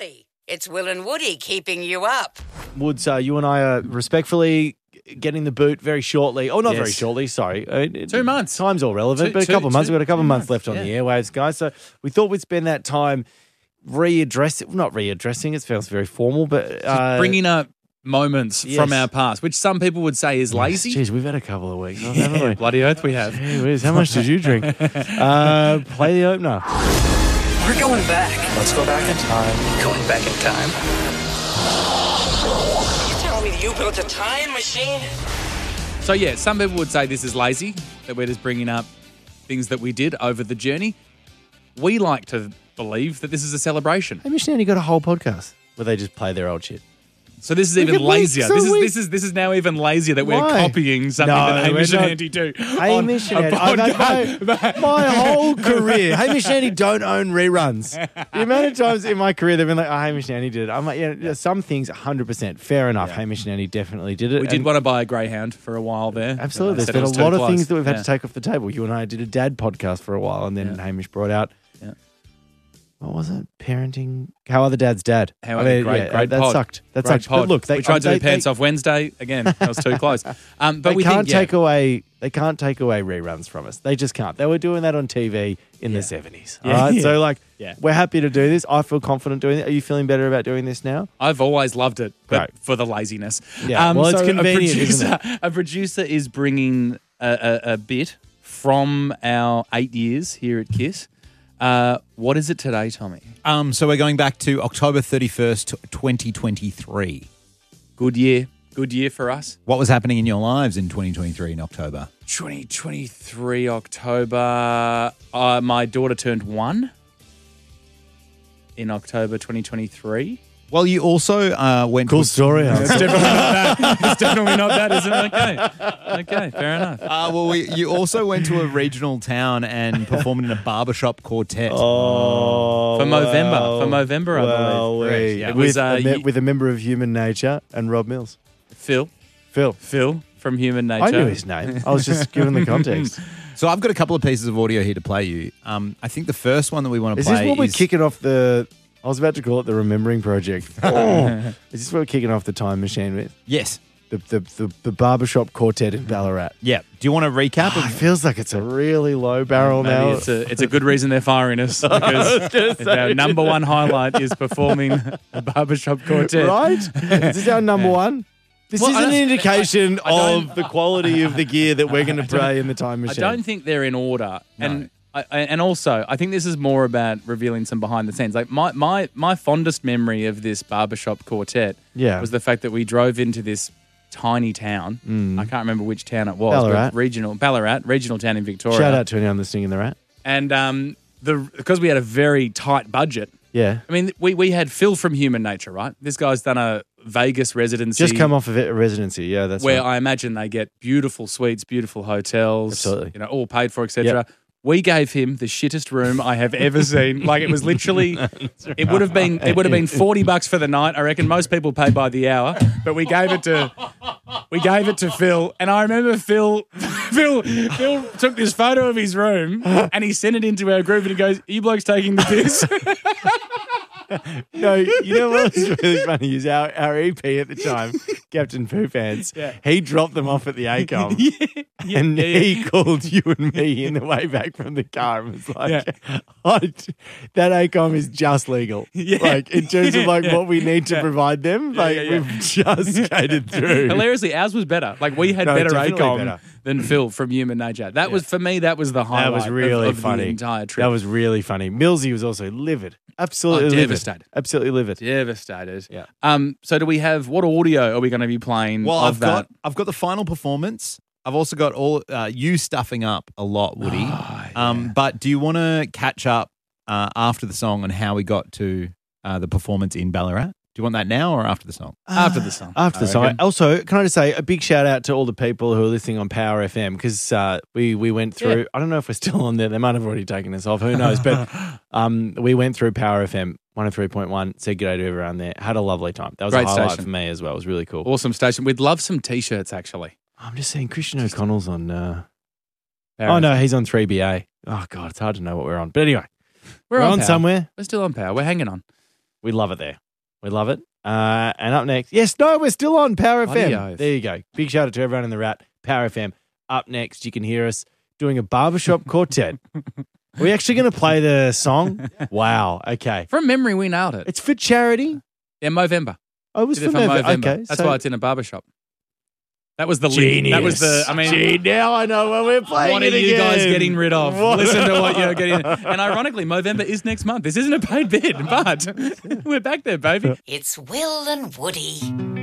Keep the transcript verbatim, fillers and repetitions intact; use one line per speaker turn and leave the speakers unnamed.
Surely it's Will and Woody keeping you up.
Woods, uh, you and I are respectfully getting the boot very shortly. Oh, not
Yes.
very shortly, sorry. Uh,
Two months.
Time's all relevant,
Two-
but a
two-
couple of months.
two-
We've got a couple of
two
months
months,
left on
yeah.
the airwaves, guys. So we thought we'd spend that time readdressing, not readdressing, it sounds very formal, but uh,
Bringing up moments
yes.
from our past, which some people would say is lazy.
Jeez, we've had a couple of weeks, haven't we?
Bloody oath we have.
Gee whiz, how much did you drink? uh, play the opener.
We're going back. Let's go back in time. Going back in time.
You telling me you built a time machine?
So yeah, some people would say this is lazy, that we're just bringing up things that we did over the journey. We like to believe that this is a celebration.
Hey, Mission Andy got a whole podcast where they just play their old shit.
So this is
Look
even
at me,
lazier.
so
This is
we-
this is this is now even lazier that we're
Why?
copying something
No,
that Hamish
we're
and
not.
Andy do.
Hey,
on
Mission
a
Andy, I've
podcast.
had my, my whole career. Hamish and Andy don't own reruns. The amount of times in my career they've been like, oh, Hamish and Andy did it. I'm like, yeah, yeah, some things, one hundred percent. Fair enough.
Yeah.
Hamish and Andy definitely did it.
We did
And
want to buy a greyhound for a while there.
absolutely.
I
There's
said
been
it
a
was too
lot of
close.
things that we've had
Yeah.
to take off the table. You and I did a dad podcast for a while, and then
Yeah.
Hamish brought out,
Yeah.
what was it? Parenting. How are the dad's dad?
How
I mean,
great,
yeah,
great
that
pod.
sucked. That
Great
sucked.
pod.
But look, they
we tried to
they,
do Pants
they,
Off Wednesday again. That was too close. Um, but
they
we
can't
think, yeah,
take away. They can't take away reruns from us. They just can't. They were doing that on T V in the seventies.
Yeah,
All right.
yeah.
So like,
Yeah.
we're happy to do this. I feel confident doing it. Are you feeling better about doing this now?
I've always loved it, but
Great.
for the laziness.
Yeah, well, it's
so
convenient,
a
isn't
producer, A producer is bringing a, a, a bit from our eight years here at KISS. Uh, what is it today, Tommy?
Um, so we're going back to October thirty-first, twenty twenty-three.
Good year. Good year for us.
What was happening in your lives in twenty twenty-three in October?
twenty twenty-three October. Uh, my daughter turned one in October twenty twenty-three.
Well, you also uh, went
Cool
to
story.
It's definitely not that. It's definitely not that, is it? Okay. Okay, fair enough.
Uh, well, we, you also went to a regional town and performed in a barbershop quartet.
Oh,
For Movember. For Movember, I
well,
believe.
we-
Correct, yeah. It
with,
was, uh,
a, me-
you-
with a member of Human Nature and Rob Mills.
Phil.
Phil.
Phil from Human Nature.
I knew his name. I was just giving the context.
So I've got a couple of pieces of audio here to play you. Um, I think the first one that we want to
Is
play
this what we're
is
kicking off the... I was about to call it the Remembering Project. Oh. Is this what we're kicking off the time machine with?
yes,
The the the, the barbershop quartet in Ballarat.
yeah. Do you want to recap?
Oh, it feels like it's a really low barrel
Maybe
now.
it's a it's a good reason they're firing us because our number one highlight is performing a barbershop quartet.
Right? Is this our number one? This
Well,
is
I
an
don't-
indication
I don't-
of the quality of the gear that we're going to play in the time
I
machine.
don't think they're in order, and I, I- and also I think this is more about revealing some behind the scenes. Like my my my fondest memory of this barbershop quartet
Yeah.
was the fact that we drove into this tiny town. I can't remember which town it was,
Ballarat.
but regional Ballarat, regional town in Victoria.
Shout out to anyone listening in the rat.
And um, the because we had a very tight budget.
Yeah.
I mean, we, we had Phil from Human Nature, right? This guy's done a Vegas residency.
Just come off of it, a residency. Yeah, that's
where
right.
I imagine they get beautiful suites, beautiful hotels,
Absolutely.
you know, all paid for, et cetera.
Yep.
We gave him the shittest room I have ever seen. Like it was literally, it would have been, it would have been forty bucks for the night. I reckon most people pay by the hour, but we gave it to, we gave it to Phil, and I remember Phil, Phil, Phil took this photo of his room and he sent it into our group, and he goes, "Are you blokes taking the piss?"
No, you know what was really funny is our, our E P at the time, Captain Poo Pants,
Yeah.
he dropped them off at the ACOM.
yeah,
and
yeah,
he called you and me in the way back from the car and was like, I, that ACOM is just legal.
Yeah.
Like, in terms of like
Yeah.
what we need to
Yeah.
provide them, like
yeah, yeah.
we've just skated through.
Hilariously, ours was better. Like we had
No,
better
definitely
ACOM
better.
than Phil from Human Nature. That was for me. That was the highlight.
That was really
of, of
funny.
The entire trip.
That was really funny. Millsy was also livid. Absolutely
Oh,
livid.
devastated.
Absolutely livid.
devastated.
Yeah.
Um. So do we have what audio are we going to be playing
Well,
of
I've
that?
got I've got the final performance. I've also got all uh, you stuffing up a lot, Woody. Um, but do you want to catch up uh, after the song on how we got to uh, the performance in Ballarat? Do you want that now or after the song?
After the song.
After the
I
song.
reckon.
Also, can I just say a big shout out to all the people who are listening on Power F M because uh, we we went through.
Yeah.
I don't know if we're still on there. They might have already taken us off. Who knows? But um, we went through Power F M one oh three point one. Said good day to everyone there. Had a lovely time. That was
Great
a highlight
station.
for me as well. It was really cool.
Awesome station. We'd love some t-shirts actually.
I'm just saying, Christian O'Connell's on. Uh,
Power
oh
F M.
no, he's on three B A. Oh god, it's hard to know what we're on. But anyway,
We're,
we're on
Power.
somewhere.
We're still on Power. We're hanging on.
We love it there. We love it. Uh, and up next, yes, no, we're still on Power
Bloody
F M.
oath.
There you go. Big shout out to everyone in the Rat, Power F M. Up next, you can hear us doing a barbershop quartet. Are we actually going to play the song? Wow. Okay.
From memory, we nailed it.
It's for charity.
Yeah, Movember.
Oh, it was
Did it
for
for
November.
Movember.
Okay.
That's
so-
why it's in a barbershop. That was the link.
Genius.
That was the. I mean,
Gee, now I know when we're playing
what are
it
you
again.
guys getting rid of?
What?
Listen to what you're getting. And ironically, Movember is next month. This isn't a paid bid, but we're back there, baby.
It's Will and Woody.